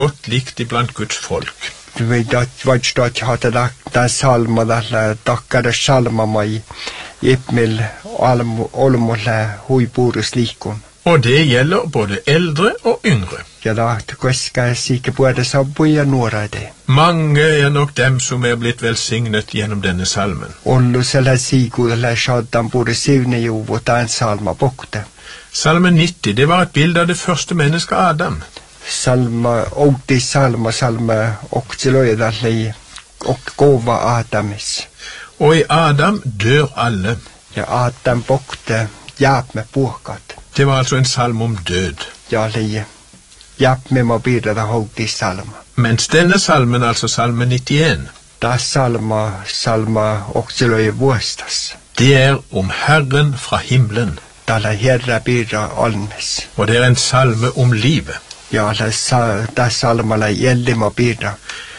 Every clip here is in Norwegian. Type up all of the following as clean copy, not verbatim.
godt likt iblant Guds folk. Du vet at vajstad hadde den salma der dakkade salma mai ipmil olmolle huiburus likon. Og det gjelder både eldre og yngre. Ja da, det kveska sikkert både sabbuja nåra det. Mange nok dem som blitt velsignet gjennom denne salmen. Ollu selle sigur le shaddan både sivne jo vårt en salma bokte. Salme 90, det var et bilde av det første mennesket Adam. Salma salme oktiløydalle og gåva Adamis. Og i Adam dør alle. Ja, Adam bokte jab med bokat. Det var altså en salme om død. Ja, leie. Jab med må bidra da hogdi salma. Mens denne salmen, altså salme 91, da salma oktiløy våstas. Det er om Herren fra himmelen. Da la herra bidra almes. Og det er en salme om livet. Ja, da salma la gjeldig må bidra.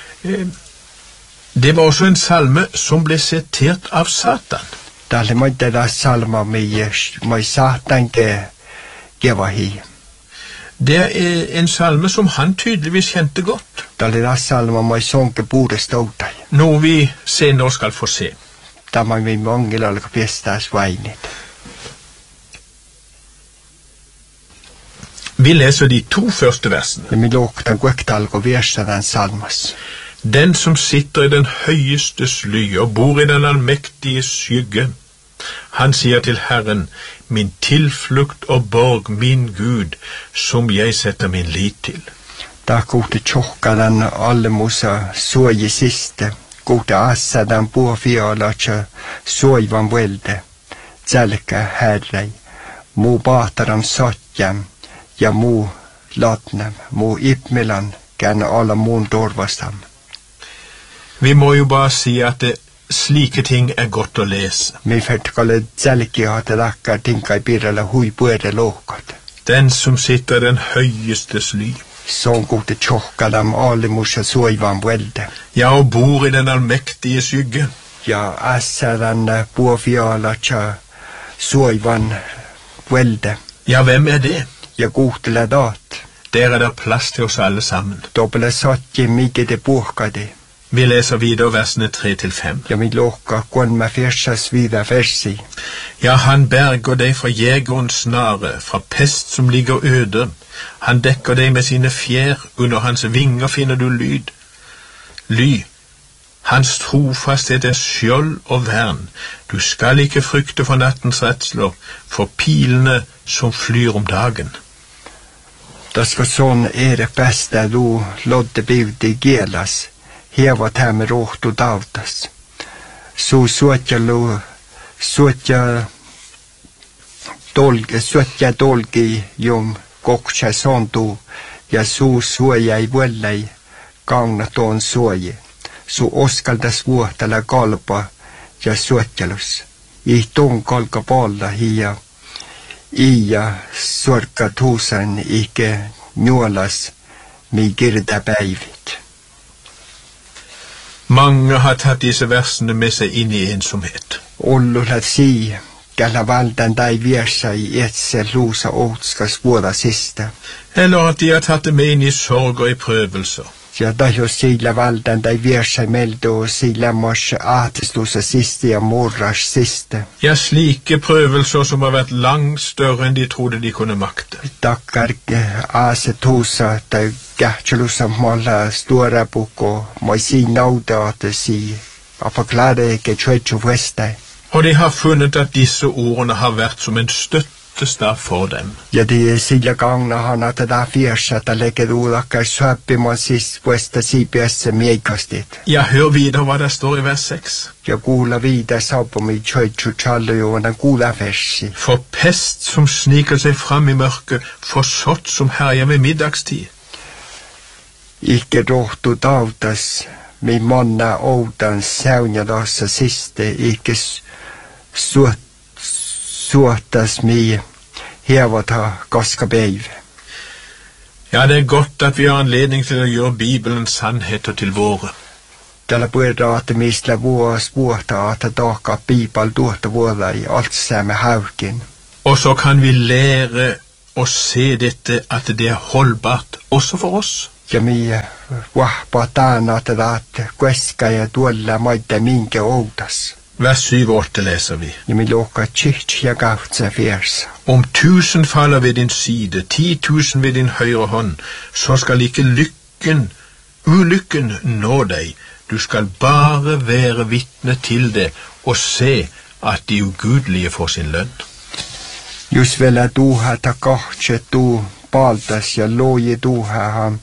Det var også en salme som ble sitert av Satan. Da la måtte da salma med Satan geva hi. Det er en salme som han tydeligvis kjente godt. Da la salma med sånke borde ståta. Noe vi senere skal få se. Da man vi mange lalka pjestas veinit. Vi leser de 2 første versene. Vi låkta guektalg og versa den salmas. Den som sitter i den høyeste sly og bor i den allmektige skygge, han sier til Herren, min tilflukt og borg, min Gud, som jeg setter min lit til. Da gode tjokka den alle musa såg i siste, gode assa den bofjalacha såg van velde, tjelka herrei, mo bataram satjam, ja mo latnem, mo ipmelan, gärna alla mon dorvastam. Vi må jo bare si at slike ting er godt å lese. Mi fertkale tjelki hadde lakkar tinka i birrala hui puere låkat. Den som sitter i den høyeste sly. Sånn gode tjokka dem alle musa soivan velde. Ja, og bor i den allmektige skygge. Ja, assa den bofjalacha soivan velde. Ja, hvem er det? Ja, gode dat. Der er det plass til oss alle sammen. Dobbele satje mige det borkade. Vi leser videre versene 3-5. Ja, mi låka kon med fersas videre versi. Ja, han berger deg fra jegerens snare, fra pest som ligger øde. Han dekker deg med sine fjær, under hans vinger finner du lyd. Hans trofasthet er skjold og vern. Du skal ikke frykte for nattens redsler, for pilene som flyr om dagen. Da skal sånn det beste du lodde bivde gelas, hevat her med rått og davtas. Så sötja dolgi jom kokcha sondu, ja så jag vuellei gangna ton soje. Så oskaldas vuotala kalpa ja sötjalus. I ton kalka palla hia ja sorka tusan ike njolas mi girda päivit. Mange har tatt disse versene med seg inn i ensomhet. Ollulat si, galla valdan dai versa i etse lusa åtskas våra sista. Eller at de har tatt det med inn i sorg og i prøvelser. Ja, da jo sila valdan dai versa melde og sila mors ateslusa siste ja morras siste. Ja, slike prøvelser som har vært langt større enn de trodde de kunne makte. Dakkar ase tusa da gärtjelusa måla stora buko moi si nauda at si apaklare ikke tjøtju veste. Og de har funnet at disse ordene har vært som en støttestav for dem. Ja, det sila gangna han at da fjersa at legger ulakkar søppi man sist veste si bjesse meikastit. Ja, hør videre hva det står i vers 6. Ja, gula videre sabbo mi tjøtju tjallu jo en gula versi. For pest som sniker seg fram i mørket, for sott som herjer ved middagstid. Ikke rått og davtas, mi manna ådan saunja dassa siste, ikke såtas mi hevata gaska beiv. Ja, det er godt at vi har anledning til å gjøre Bibelens sannheter til våre. Tällä puhutaan, että mistä vuotta, että taakka Bibel tuota vuoda i alt samme hauken. Og så kan vi lære å se dette, at det er holdbart også for oss. Ja mi vahpa taana taat kueska ja tuolla maita minkä outas. Vers 7-8 leser vi. Ja mi luokka tjiht ja kautsa fjersa. Om 1000 faller ved din side, 10.000 ved din høyre hånd, så skal ikke ulykken nå deg. Du skal bare være vitne til det og se at de ugudelige får sin lønn. Jos vielä tuuhata kahtse tuu paltas ja loji tuuhahan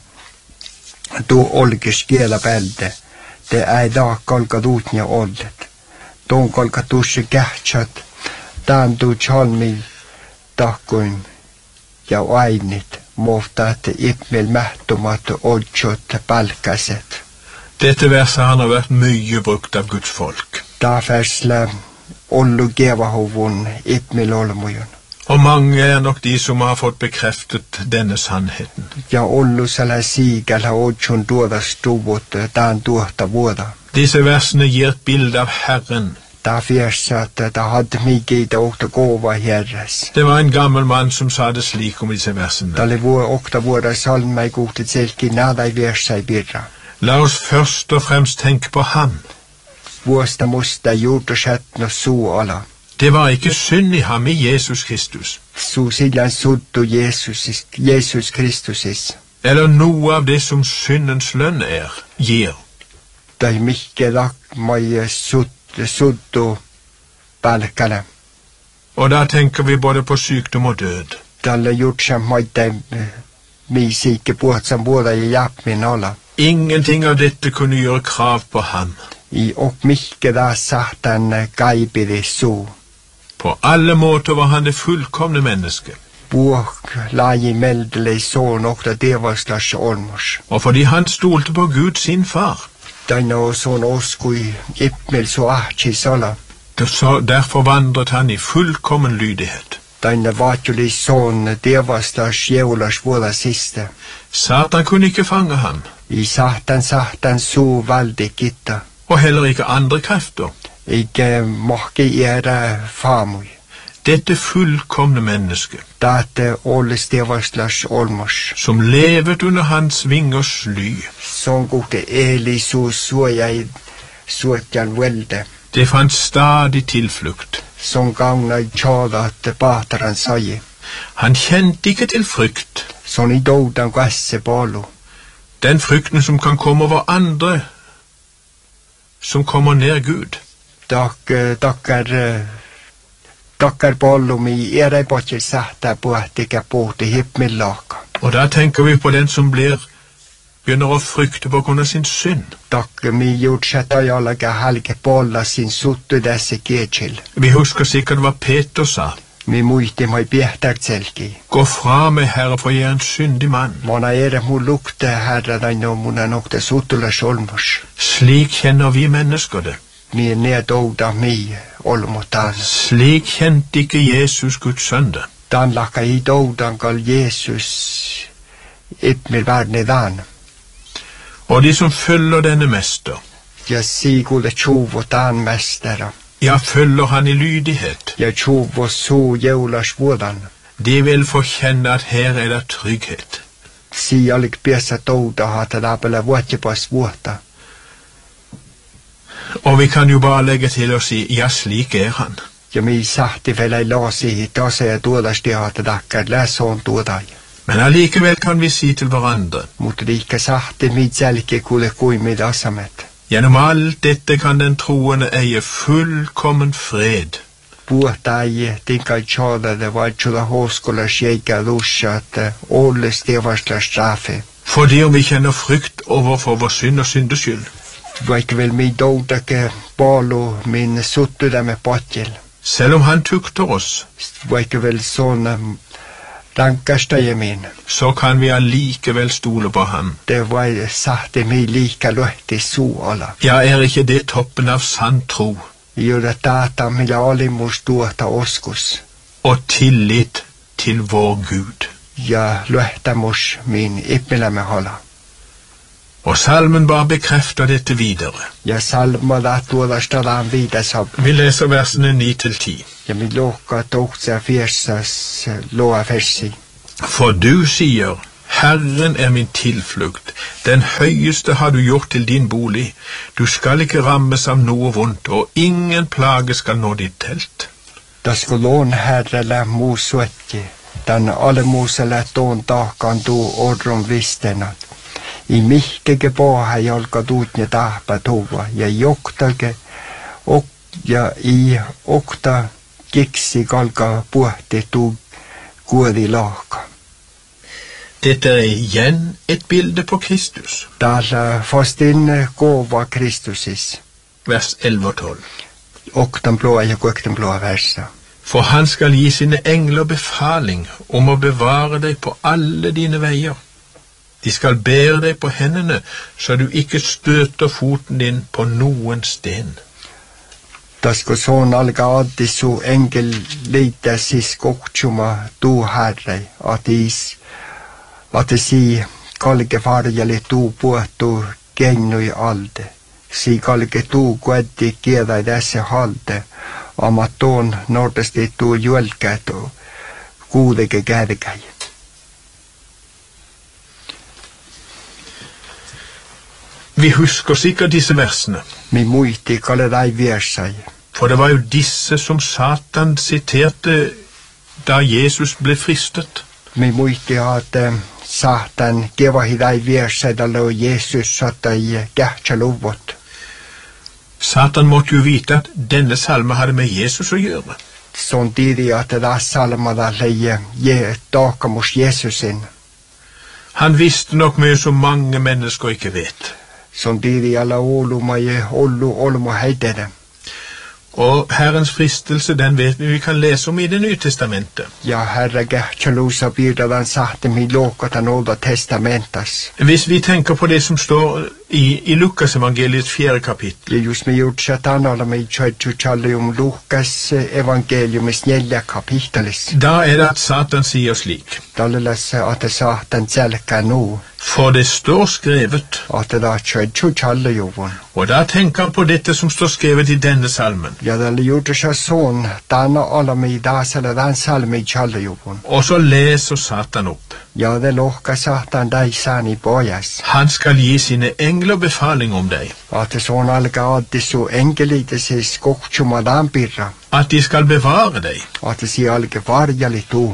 tuu olkis kielä pälde. Te ei taakka olka tuutnia ollet. Tuon kolka tuusse kähtsät, tämän tuu chalmi tahkuin ja ainit, mutta että ipmel mähtumat odsot palkaset. Dette verset har vært mye brukt av Guds folk. Därför ollu gevahovun ipmel olmujun. Og mange er nok de som har fått bekreftet denne sannheten. Ja ollu sala siigalla odsun tuoda stuvut tämän tuohta vuoda. Disse versene gir et bilde av Herren. Da fjersa at det hadde mykje okta gåva herres. Det var en gammel mann som sa det slik om disse versene. Da levo okta vuoda salma i gode selki nada i versa i birra. La oss først og fremst tenke på ham. Vuosta musta juurtosätno suu ala. Det var ikke synd i ham i Jesus Kristus. Suu sillan suttu Jesus Kristusis. Eller noe av det som syndens lønn gir. Da mikke lak mai suttu palkale. Og da tenker vi både på sykdom og død. Dalle gjort som maite mi sike puhtsam vuoda ja japmin ala. Ingenting av dette kunne gjøre krav på ham. I og mikke da satan kaipiri suu. På alle måter var han det fullkomne menneske. Buok laji meldele son okta devaslas olmos. Og fordi han stolte på Gud sin far. Daino son oskui ipmel så ahti sala. Derfor vandret han i fullkommen lydighet. Daino vatjuli son devaslas jeulas vuoda siste. Satan kunne ikke fange ham. I satan suu valdi kitta. Og heller ikke andre krefter. Ikke mahke gjøre famui. Dette fullkomne menneske, Date olles devaslas olmos. som levet under hans vingers ly, Som gode eli suojai suotjan velde. det fant stadig tilflukt. Som gagna tjadat pataran saji. Han kjente ikke til frykt, Som i doudan gasse balu. den frykten som kan komme over andre, som kommer nær Gud. Takkar ballum i ere botje sahta puhtika puhti hippmillaka. Og da tenker vi på den som begynner å frykte på grunn av sin synd. Takke mi gjort setajallaga halke bolla sin suttu desse kiechil. Vi husker sikkert hva Peter sa. Mi muisti mai piehtartselki. Gå fra meg, Herre, for jeg er en syndig mann. Mona ere mu lukte herra daino muna nokta suttula solmos. Slik kjenner vi mennesker det. Mi nedouda mi olmotan. Slik kjente ikke Jesus Guds sønde. Dan laka i doudan kal Jesus ipmil värnedan. Og de som følger denne mester, Ja siikulle tjuvo taan mestera. ja, følger han i lydighet, Ja tjuvo suu jeulas vuodan. de vil få kjenne at her er det trygghet. Si alik piesa touda hata läpellä vuotjepas vuotta. Og vi kan jo bare legge til å si, ja, slik er han. Ja mi sahti vielä ei laasi tase ja tuodasti hata takkar läsoon tuodai. Men allikevel kan vi si til hverandre, Mutta liikka sahti mi jälke kuule kuimid asamet. gjennom alt dette kan den troende eie fullkommen fred. Vuotta ei tinkal tjadade vaitsula hoskolas jäikä lussa, että olles tevasla strafe. Fordi om vi kjenner frykt overfor vår synd og syndes skyld, Vaikka vel mi doudake palu min suttudämme potjel. selv om han tukter oss, Vaikka vel sån rankastaja min. så kan vi allikevel stole på ham. Det var sahti mi liika luhti suola. Ja, er ikke det toppen av sann tro Juda taata millä olimus tuota oskus. og tillit til vår Gud? Ja luhtamus min ippilämme hola. Og salmen bare bekrefter dette videre. Ja salmada tuoda stadan viidasab. Vi leser versene 9-10. Ja mi lohka tohtsa fiersas loa versi. For du sier, Herren er min tilflukt, den høyeste har du gjort til din bolig. Du skal ikke rammes av noe vondt, og ingen plage skal nå ditt telt. Da skolon herrellä muusuetti, tän alemuusella tuon tahkaan tuu orron vistenat. I mihkege poha jalka tuutne tahpa tuva, ja joktage, ja i okta kiksi kalka puhti tuu kuodi lahka. Dette er igjen et bilde på Kristus. Täällä fastin kova Kristusis. Vers 11 og 12. Oktan blåa ja kuekten blåa versa. For han skal gi sine engler befaling om å bevare deg på alle dine veier. De skal bære deg på hendene, så du ikke støter foten din på noen sten. Tasko son alga addisu engel liitä siis kohtsuma tuu herrei, at si kalge farjali tuu puhtu kennui alde. Si kalge tuu kuetti kiedai tässä halde, ama tuon nordesti tuu juelkätu kuudeke kärkäi. Vi husker sikkert disse versene. Mi muisti kaledai viersai. For det var jo disse som Satan siterte da Jesus ble fristet. Mi muisti at Satan kevahidai viersai da lo Jesus satai kähtsäluvot. Satan måtte jo vite at denne salme hadde med Jesus å gjøre. Sånn tidi at det salmada leie takamus Jesusin. Han visste nok mye som mange mennesker ikke vet. Sånn tidi alla olumaje olmo heidere. Og Herrens fristelse, den vet vi kan lese om i Det nye testamentet. Ja, Herre kähtsällusa birdadan sahte mi lokatan Olda testamentas. Hvis vi tenker på det som står i Lukas evangeliets 4. kapittel. Ja just me juutsa tanalla me tjötsuchallium Lukas evangeliumis 4. kapittelis. Da er det at Satan sier slik. Dallelas at Satan selkä nu. For det står skrevet. At da tjötsuchallium. Og da tenker han på dette som står skrevet i denne salmen. Ja, dalle juutsa son tanna alla me dasella dan salmi challium. Og så leser Satan opp. Ja, det lohka Satan dai sani pojas. Han skal gi sine engler befaling om deg. At sånn alga addisu engelite se skoktsuma dampirra. At de skal bevare deg. At si alge varjali tu.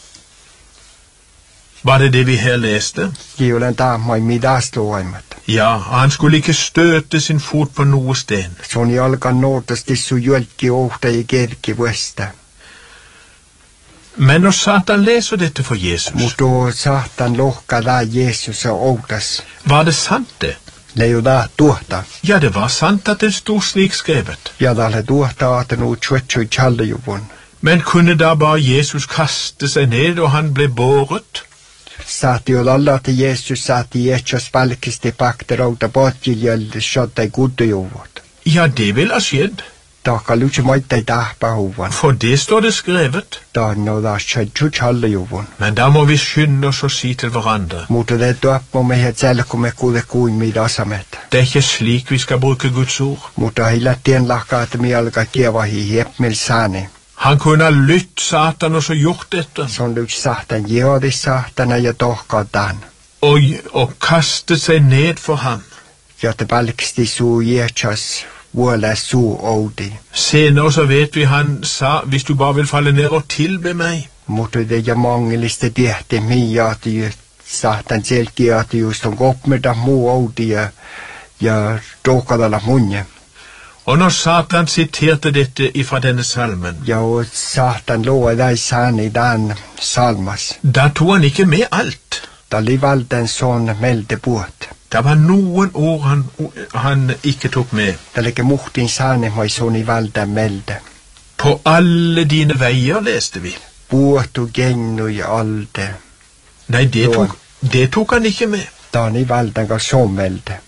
Var det vi her leste? Giulen taamai midastoaimat. Ja, han skulle ikke støte sin fot på noe sten. Sånn i alga nordas tissu jölki ohta i kerki vuesta. Men når Satan leser dette for Jesus, mutta Satan lohka da Jesus outas. var det sant det? Leiu da tuota. Ja, det var sant at det stod slik skrevet. Ja, dalle tuota at nu tjötsu challejuvun. Men kunne da bare Jesus kaste seg ned, og han ble båret? Saati jo lalla til Jesus saati etsas palkisti pakter outa potjiljöldi shotai kuddujuvut. Ja, det vil ha skjedd. Taka lutsi maittai tahpahuvan. For det står det skrevet. Da no da tjötsu challejuvun. Men da må vi skynde oss å si til hverandre. Mutta det tuappo mehe selkume kude kuin midasamet. Det er ikke slik vi skal bruke Guds ord. Mutta hila tien lahka at mi alka kievahi hiepmil sani. Han kunne ha lytt Satan og så gjort dette. Sånn luts satan jeodi satana ja tohka dan. Og kastet seg ned for ham. Ja te palksti suu jetsas vuola suu oudi. Senere så vet vi han sa, hvis du bare vil falle ned og tilbe meg. Mutta det ja mangeliste tiehti mia at satan selki at just on kopmeda muu oudi ja tohkadala munje. Og når Satan siterte dette ifra denne salmen, ja, og Satan loa dei sani dan salmas. da tog han ikke med alt. Da livalde en sånn melde båt. Det var noen ord han ikke tok med. Da legge muhtin sani mai sånn i valde melde. På alle dine veier, leste vi. Båt og gennu i alde. Nei, det tok han ikke med. Da han i valde ga så melde.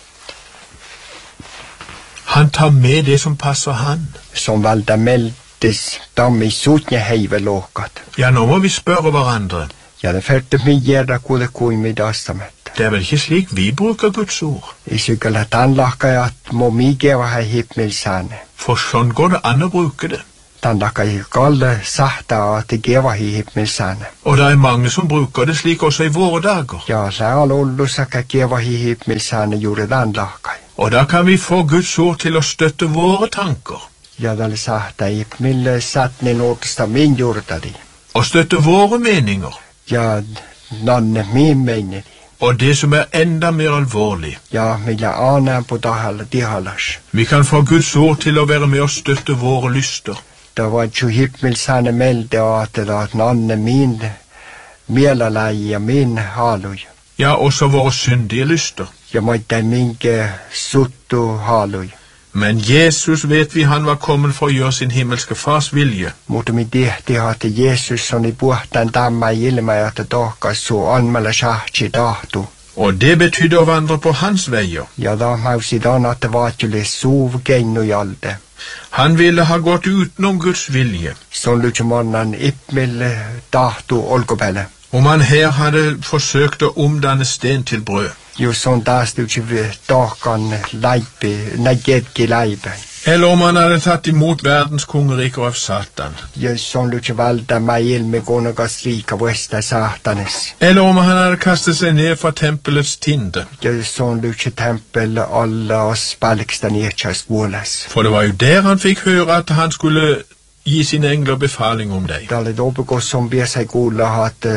Han tar med det som passer han. Som valde meldes dam i sutnje heive låkat. Ja, nå må vi spørre hverandre. Ja, det fyrte mi gjerda kude kui mi dastamet. Det er vel ikke slik vi bruker Guds ord? I sykkel at han lakka at må mi geva hei hippmilsane. For sånn går det an å bruke det. tandakai kalle sahtaa te kevahi hipmilsane. Og det mange som bruker det slik også i våre dager. Ja, se on ollut saka kevahi hipmilsane juuri tandakai. Og da kan vi få Guds ord til å støtte våre tanker. Ja, tälle sahtaa hipmille satne nuotista min juurtadi. Og støtte våre meninger. Ja, nanne min meineri. Og det som enda mer alvorlig. Ja, millä aanaan på tihalas. Vi kan få Guds ord til å være med og støtte våre lyster. Det var jo hipmilsane melde at nanne min mielalai ja min halui. Ja, også våre syndige lyster. Ja, moitte minke suttu halui. Men Jesus vet vi han var kommet for å gjøre sin himmelske fars vilje. Mutta mi tehti at Jesus on i puhtaan tamma ilma ja että tohkassu anmalla sahti tahtu. Og det betydde å vandre på hans veier. Ja, da mausi dan at det var tjule suv keinu jalde. Han ville ha gått utenom Guds vilje. Sånn lutsemannan ippmille tahtu olkopelle. Om han her hadde forsøkt å omdanne sten til brød. Jo, sånn taas lutse tahkan leipi, nägetki leipe. Eller om han hadde tatt imot verdens kongeriker av Satan. Ja, sånn lutse valda meg ilme konakas rika vuesta satanes. Eller om han hadde kastet seg ned fra tempelets tinde. Ja, sånn lutse tempel alla oss palksta nedkjast vuolas. For det var jo der han fikk høre at han skulle gi sine engler befaling om deg. Det er dobbelt som ber seg kuulla,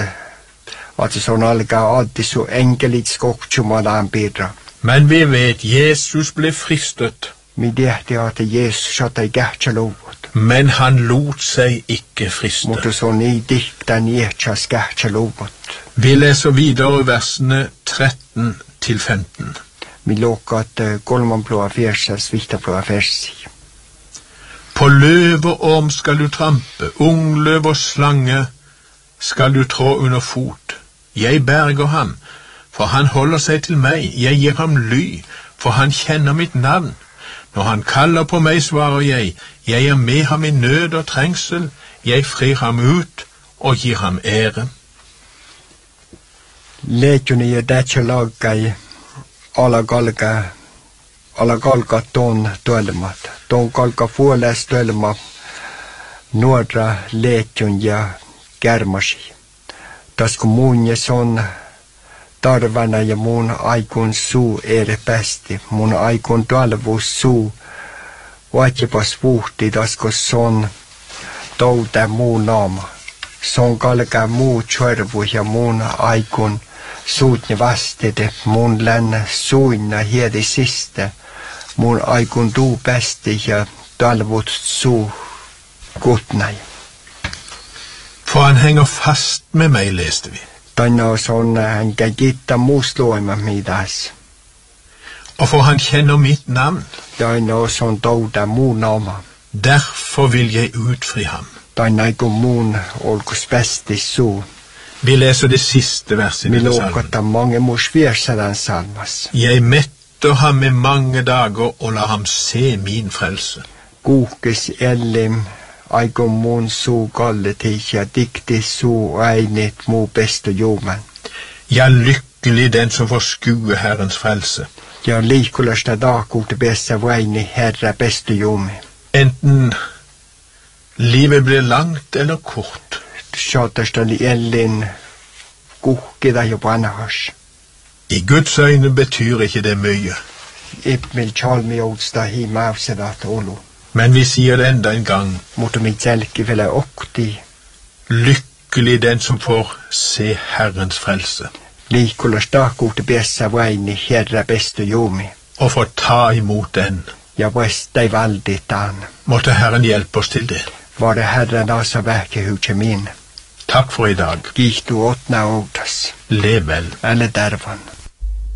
at sånn alkaa alltid så enkelit skoktsjumalaan bidra. Men vi vet, Jesus ble fristet. Mi tehti at Jesus satt i kähtsäluvut. Men han lot seg ikke friste. Mutta så ni dikta nietsas kähtsäluvut. Vi leser videre versene 13 til 15. Mi lukat kolmanplua fiersas vihtaplua versi. På løv og orm skal du trampe, ungløv og slange skal du trå under fot. Jeg berger ham, for han holder seg til meg. Jeg gir ham ly, for han kjenner mitt navn. Når han kaller på meg, svarer jeg. Jeg er med ham i nød og trengsel. Jeg frir ham ut og gir ham ære. Leetjuni ja tätsä laggai alakalka ton tuelmat. Ton kalka fuoles tuelma nuodra leetjun ja kärmasi. Tasko muun ja son tarvana ja mun aikun suu ere pästi. Mun aikun talvus suu vaatipas vuhti tasko son touta muu naama. Son kalka muu tjörvu ja mun aikun suutni vastede. Mun länne suinna hiedi siste. Mun aikun tuu pästi ja talvut suu kutnai. For han henger fast med meg, leste vi. Tänne on hän kiittää muust luema mitäs. Og for han kjenner mitt navn. Tänne on touta muun naama. Derfor vil jeg utfri ham. Tänne kun muun olkus pestis suu. Vi leser det siste verset i salmen. Milukata mange mus viersadan salmas. Jeg metter ham med mange dager og lar ham se min frelse. Kuhkes ellim. Aikon mun suu kalleti ja dikti suu äinit muu besto juuman. Ja, lykkelig den som får skue Herrens frelse. Ja liikulasta daakuuta bessa vaini herra besto juumi. Enten livet blir langt eller kort. Saatasta li ellin kuhkida jo vanhas. I Guds øyne betyr ikke det mye. Ippmil chalmi oudsta hi mausedat olu. Men vi sier det enda en gang. Mutta mit jälki vielä okti. Lykkelig den som får se Herrens frelse. Liikulas taakuuta bessa vaini herra besto juumi. Og få ta imot den. Ja vastai valditaan. Måtte Herren hjelpe oss til det. Var det Herren asa vähkehuutse min. Takk for i dag. Kiihtuu otna outas. Lev vel. Eller tervan.